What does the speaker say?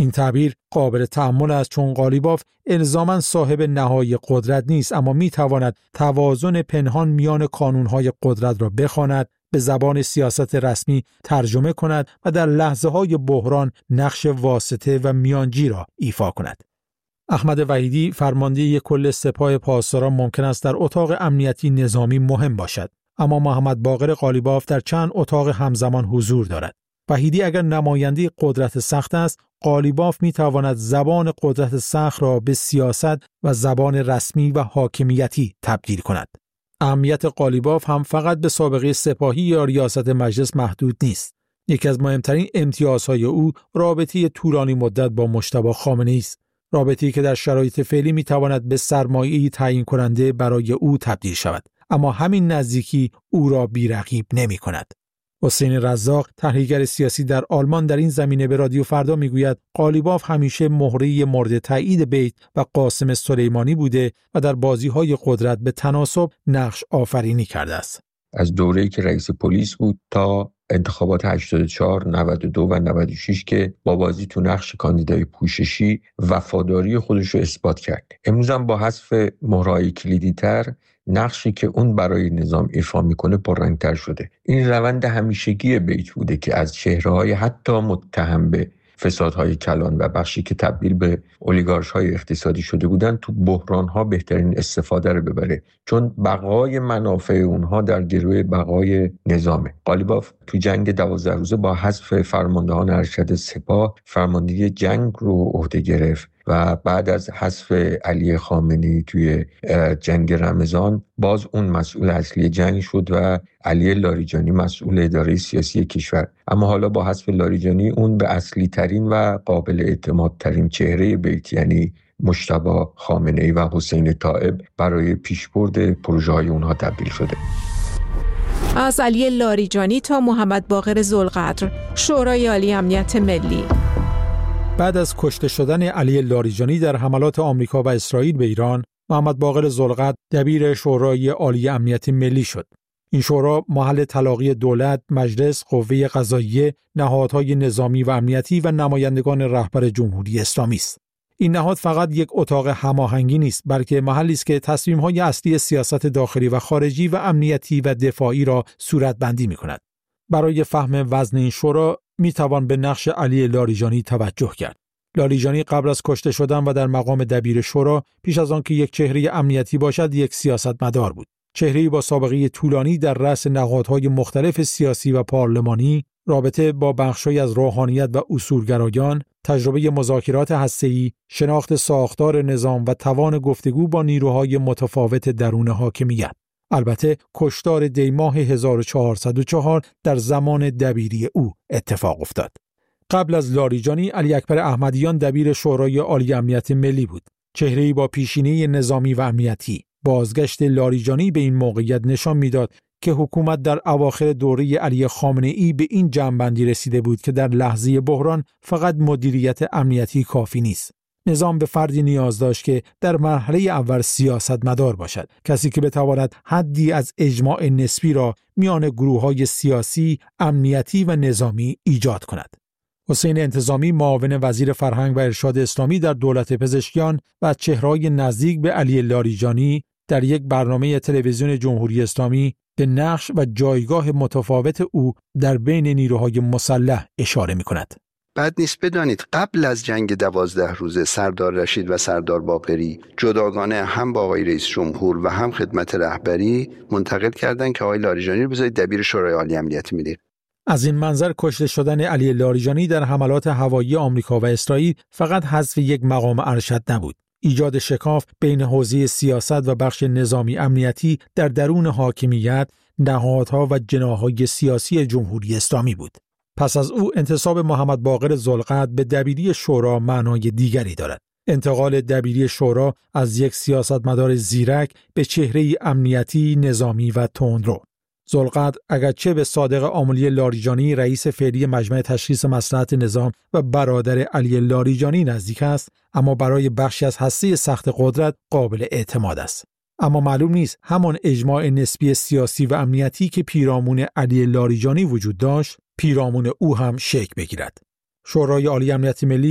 این تعبیر قابل تأمل است چون قالیباف الزاماً صاحب نهایی قدرت نیست، اما می‌تواند توازن پنهان میان کانون‌های قدرت را بخواند، به زبان سیاست رسمی ترجمه کند و در لحظه‌های بحران نقش واسطه و میانجی را ایفا کند. احمد وحیدی فرمانده کل سپاه پاسداران ممکن است در اتاق امنیتی نظامی مهم باشد، اما محمد باقر قالیباف در چند اتاق همزمان حضور دارد. وحیدی اگر نماینده قدرت سخت است، قالیباف می‌تواند زبان قدرت سخت را به سیاست و زبان رسمی و حاکمیتی تبدیل کند. اهمیت قالیباف هم فقط به سابقه سپاهی یا ریاست مجلس محدود نیست. یکی از مهمترین امتیازهای او رابطه طولانی مدت با مجتبی خامنه‌ای است. رابطه‌ای که در شرایط فعلی می‌تواند به سرمایه‌ای تعیین کننده برای او تبدیل شود، اما همین نزدیکی او را بی‌رقیب نمی‌کند. حسین رزاق، تحلیلگر سیاسی در آلمان، در این زمینه به رادیو فردا میگوید قالیباف همیشه مهره مورد تایید بیت و قاسم سلیمانی بوده و در بازی‌های قدرت به تناسب نقش آفرینی کرده است. از دوره‌ای که رئیس پلیس بود تا انتخابات 84، 92 و 96 که با بازی تو نقش کاندیدای پوششی وفاداری خودش رو اثبات کرد. امروز هم با حذف مهرهای کلیدی‌تر نقشی که اون برای نظام ایفا میکنه پررنگتر شده. این روند همیشگی بیت بوده که از چهره‌های حتی متهم به فسادهای کلان و بخشی که تبدیل به اولیگارش‌های اقتصادی شده بودن تو بحران‌ها بهترین استفاده رو ببره، چون بقای منافع اونها در گروه بقای نظامه. قالیباف تو جنگ 12 روزه با حذف فرماندهان ارشد سپاه فرماندهی جنگ رو عهده گرفت و بعد از حذف علی خامنه‌ای توی جنگ رمضان باز اون مسئول اصلی جنگ شد و علی لاریجانی مسئول اداره سیاسی کشور. اما حالا با حذف لاریجانی اون به اصلی ترین و قابل اعتماد ترین چهره بیت یعنی مجتبی خامنه‌ای و حسین طائب برای پیشبرد پروژه‌های اونها تبدیل شده. از علی لاریجانی تا محمد باقر ذوالقدر، شورای عالی امنیت ملی. بعد از کشته شدن علی لاریجانی در حملات آمریکا و اسرائیل به ایران، محمد باقر ذوالقدر دبیر شورای عالی امنیت ملی شد. این شورا محل تلاقی دولت، مجلس، قوه قضاییه، نهادهای نظامی و امنیتی و نمایندگان رهبر جمهوری اسلامی است. این نهاد فقط یک اتاق هماهنگی نیست، بلکه محلی است که تصمیم‌های اصلی سیاست داخلی و خارجی و امنیتی و دفاعی را صورت‌بندی می‌کند. برای فهم وزن این شورا می‌توان به نقش علی لاریجانی توجه کرد. لاریجانی قبل از کشته شدن و در مقام دبیر شورا، پیش از آن که یک چهره امنیتی باشد، یک سیاستمدار بود. چهره‌ای با سابقه طولانی در رأس نهادهای مختلف سیاسی و پارلمانی، رابطه با بخش‌هایی از روحانیت و اصولگرایان، تجربه مذاکرات هسته‌ای، شناخت ساختار نظام و توان گفتگو با نیروهای متفاوت درون حاکمیت. البته کشتار دیماه 1404 در زمان دبیری او اتفاق افتاد. قبل از لاریجانی، علی اکبر احمدیان دبیر شورای عالی امنیت ملی بود. چهره‌ای با پیشینه نظامی و امنیتی. بازگشت لاریجانی به این موقعیت نشان می‌داد که حکومت در اواخر دوره علی خامنه‌ای به این جمع‌بندی رسیده بود که در لحظه بحران فقط مدیریت امنیتی کافی نیست. نظام به فردی نیاز داشت که در مرحله اول سیاستمدار باشد، کسی که بتواند حدی از اجماع نسبی را میان گروه‌های سیاسی، امنیتی و نظامی ایجاد کند. حسین انتظامی، معاون وزیر فرهنگ و ارشاد اسلامی در دولت پزشکیان و چهره‌های نزدیک به علی لاریجانی، در یک برنامه تلویزیون جمهوری اسلامی به نقش و جایگاه متفاوت او در بین نیروهای مسلح اشاره می‌کند. بد نیست بدانید قبل از جنگ 12 روزه سردار رشید و سردار باقری جداگانه هم با آقای رئیس جمهور و هم خدمت رهبری منتقد کردند که آقای لاریجانی رو بذارید دبیر شورای عالی امنیت ملی. از این منظر کشته شدن علی لاریجانی در حملات هوایی آمریکا و اسرائیل فقط حذف یک مقام ارشد نبود. ایجاد شکاف بین حوزه سیاست و بخش نظامی امنیتی در درون حاکمیت، نهادها و جناح‌های سیاسی جمهوری اسلامی بود. پس از او انتصاب محمد باقر ذوالقدر به دبیری شورا معنای دیگری دارد. انتقال دبیری شورا از یک سیاستمدار زیرک به چهره امنیتی، نظامی و تندرو. ذوالقدر اگرچه به صادق آملی لاریجانی رئیس فعلی مجمع تشخیص مصلحت نظام و برادر علی لاریجانی نزدیک است، اما برای بخشی از هسته سخت قدرت قابل اعتماد است. اما معلوم نیست همان اجماع نسبی سیاسی و امنیتی که پیرامون علی لاریجانی وجود داشت، پیرامون او هم شکل بگیرد. شورای عالی امنیت ملی